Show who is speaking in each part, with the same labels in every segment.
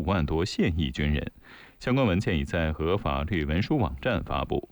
Speaker 1: 万多现役军人。相关文件已在核法律文书网站发布。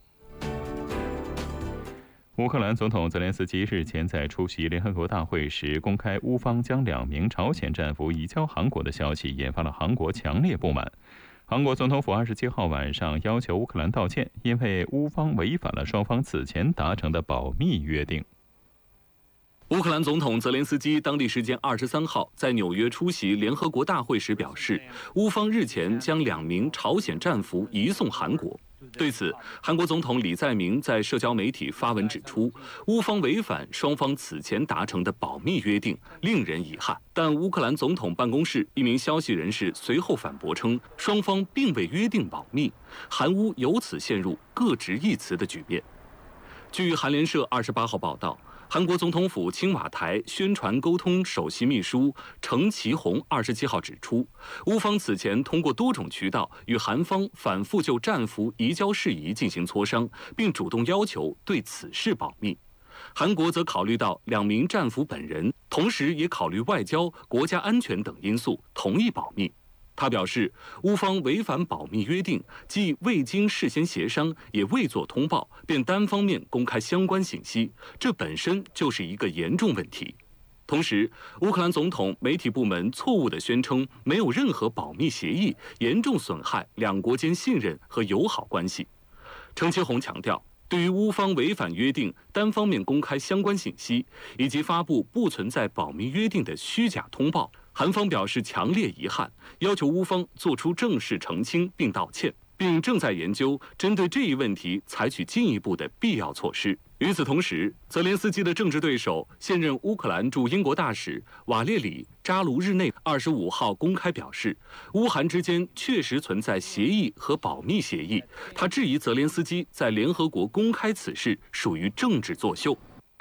Speaker 1: 乌克兰总统泽连斯基日前在出席联合国大会时公开乌方将2名朝鲜战俘移交韩国的消息，引发了韩国强烈不满。韩国总统府27号晚上要求乌克兰道歉，因为乌方违反了双方此前达成的保密约定。
Speaker 2: 乌克兰总统泽连斯基当地时间23号在纽约出席联合国大会时表示，乌方日前将2名朝鲜战俘移送韩国。对此，韩国总统李在明在社交媒体发文指出，乌方违反双方此前达成的保密约定，令人遗憾。但乌克兰总统办公室一名消息人士随后反驳称，双方并未约定保密，韩乌由此陷入各执一词的局面。据韩联社28号报道，韩国总统府青瓦台宣传沟通首席秘书程其宏27号指出，乌方此前通过多种渠道与韩方反复就战俘移交事宜进行磋商，并主动要求对此事保密。韩国则考虑到2名战俘本人，同时也考虑外交、国家安全等因素，同意保密。他表示，乌方违反保密约定，既未经事先协商，也未作通报，便单方面公开相关信息，这本身就是一个严重问题。同时，乌克兰总统媒体部门错误地宣称没有任何保密协议，严重损害两国间信任和友好关系。程其宏强调，对于乌方违反约定、单方面公开相关信息，以及发布不存在保密约定的虚假通报，韩方表示强烈遗憾，要求乌方作出正式澄清并道歉，并正在研究针对这一问题采取进一步的必要措施。与此同时，泽连斯基的政治对手、现任乌克兰驻英国大使瓦列里·扎卢日内25号公开表示，乌韩之间确实存在协议和保密协议。他质疑泽连斯基在联合国公开此事属于政治作秀。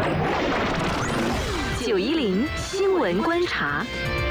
Speaker 3: 910新闻观察。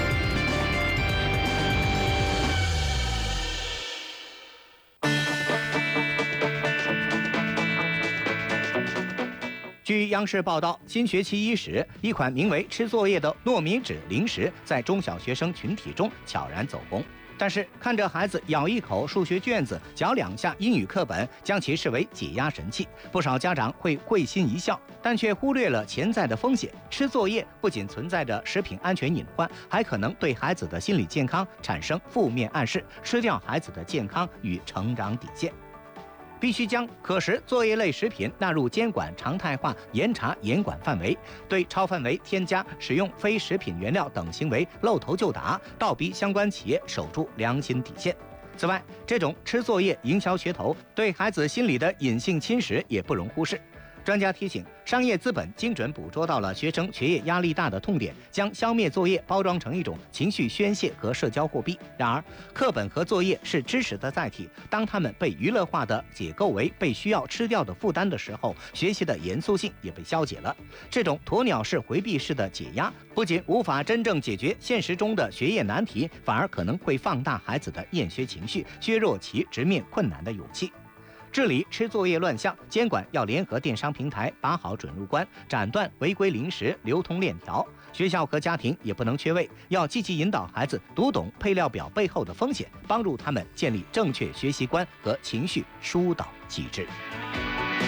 Speaker 4: 据央视报道，新学期伊始，一款名为“吃作业”的糯米纸零食在中小学生群体中悄然走红。但是，看着孩子咬一口数学卷子，嚼2下英语课本，将其视为解压神器，不少家长会心一笑，但却忽略了潜在的风险。吃作业不仅存在着食品安全隐患，还可能对孩子的心理健康产生负面暗示，吃掉孩子的健康与成长底线。必须将可食作业类食品纳入监管常态化严查严管范围，对超范围添加、使用非食品原料等行为露头就打，倒逼相关企业守住良心底线。此外，这种吃作业营销噱头对孩子心理的隐性侵蚀也不容忽视。专家提醒，商业资本精准捕捉到了学生学业压力大的痛点，将消灭作业包装成一种情绪宣泄和社交货币。然而，课本和作业是知识的载体，当它们被娱乐化的解构为被需要吃掉的负担的时候，学习的严肃性也被消解了。这种鸵鸟式回避式的解压，不仅无法真正解决现实中的学业难题，反而可能会放大孩子的厌学情绪，削弱其直面困难的勇气。治理吃作业乱象，监管要联合电商平台把好准入关，斩断违规零食流通链条。学校和家庭也不能缺位，要积极引导孩子读懂配料表背后的风险，帮助他们建立正确学习观和情绪疏导机制。